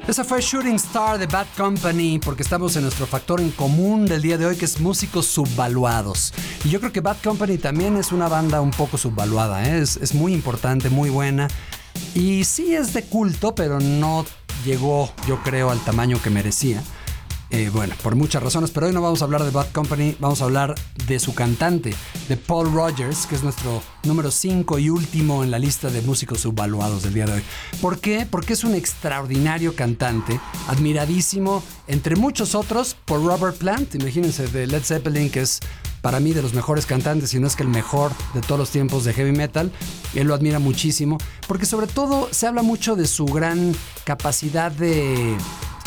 Esa fue Shooting Star de Bad Company, porque estamos en nuestro factor en común del día de hoy, que es músicos subvaluados. Y yo creo que Bad Company también es una banda un poco subvaluada, ¿eh? Es muy importante, muy buena. Y sí es de culto, pero no llegó, yo creo, al tamaño que merecía. Bueno, por muchas razones, pero hoy no vamos a hablar de Bad Company, vamos a hablar de su cantante, de Paul Rodgers, que es nuestro número 5 y último en la lista de músicos subvaluados del día de hoy. ¿Por qué? Porque es un extraordinario cantante, admiradísimo, entre muchos otros, por Robert Plant, imagínense, de Led Zeppelin, que es para mí de los mejores cantantes, si no es que el mejor de todos los tiempos de heavy metal. Él lo admira muchísimo, porque sobre todo se habla mucho de su gran capacidad de...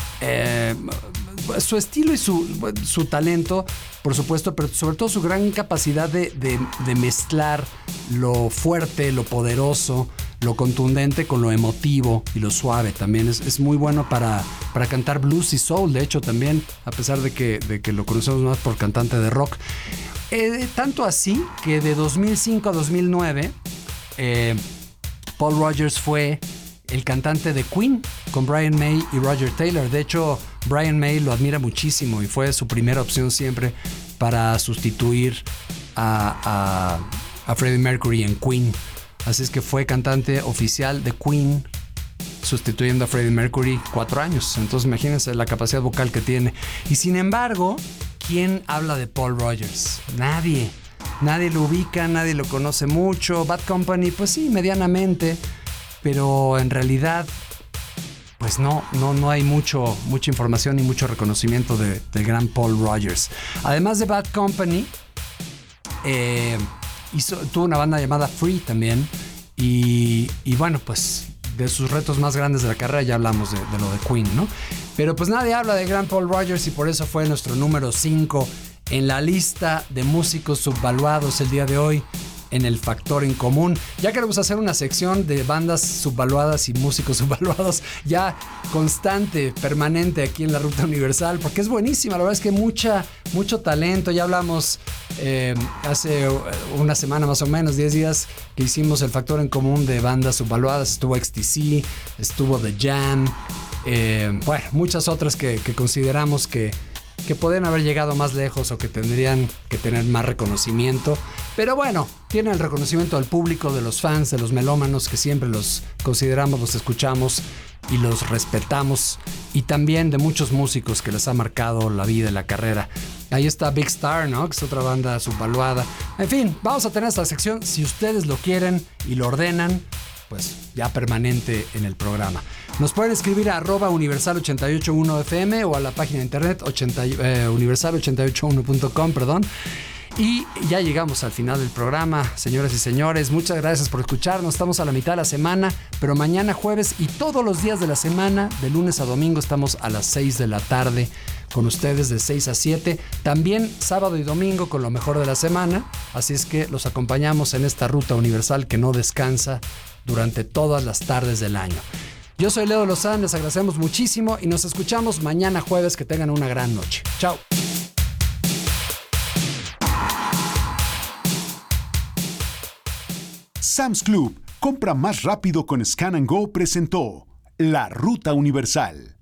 su estilo y su talento, por supuesto, pero sobre todo su gran capacidad de mezclar lo fuerte, lo poderoso, lo contundente con lo emotivo y lo suave también. Es muy bueno para cantar blues y soul, de hecho también, a pesar de que lo conocemos más por cantante de rock. Tanto así que de 2005 a 2009 Paul Rodgers fue el cantante de Queen con Brian May y Roger Taylor. De hecho, Brian May lo admira muchísimo y fue su primera opción siempre para sustituir a Freddie Mercury en Queen. Así es que fue cantante oficial de Queen, sustituyendo a Freddie Mercury 4 años. Entonces imagínense la capacidad vocal que tiene. Y sin embargo, ¿quién habla de Paul Rodgers? Nadie. Nadie lo ubica, nadie lo conoce mucho. Bad Company, pues sí, medianamente. Pero en realidad, pues no hay mucha información ni mucho reconocimiento del gran Paul Rodgers. Además de Bad Company, tuvo una banda llamada Free también. Y bueno, pues de sus retos más grandes de la carrera ya hablamos de lo de Queen, ¿no? Pero pues nadie habla de gran Paul Rodgers y por eso fue nuestro número 5 en la lista de músicos subvaluados el día de hoy. En el factor en común. Ya queremos hacer una sección de bandas subvaluadas y músicos subvaluados ya constante, permanente aquí en la Ruta Universal, porque es buenísima. La verdad es que mucho talento. Ya hablamos hace una semana más o menos, 10 días, que hicimos el factor en común de bandas subvaluadas. Estuvo XTC, estuvo The Jam, bueno, muchas otras que consideramos que pueden haber llegado más lejos o que tendrían que tener más reconocimiento. Pero bueno, tienen el reconocimiento del público, de los fans, de los melómanos, que siempre los consideramos, los escuchamos y los respetamos. Y también de muchos músicos que les ha marcado la vida y la carrera. Ahí está Big Star, ¿no? Que es otra banda subvaluada. En fin, vamos a tener esta sección, si ustedes lo quieren y lo ordenan, pues ya permanente en el programa. Nos pueden escribir a @universal881fm o a la página de internet universal881.com, perdón. Y ya llegamos al final del programa, señoras y señores. Muchas gracias por escucharnos. Estamos a la mitad de la semana, pero mañana jueves y todos los días de la semana, de lunes a domingo, estamos a las 6 de la tarde con ustedes de 6 a 7. También sábado y domingo con lo mejor de la semana. Así es que los acompañamos en esta ruta universal que no descansa durante todas las tardes del año. Yo soy Leo Lozán, les agradecemos muchísimo y nos escuchamos mañana jueves. Que tengan una gran noche. Chao. Sam's Club, compra más rápido con Scan & Go, presentó La Ruta Universal.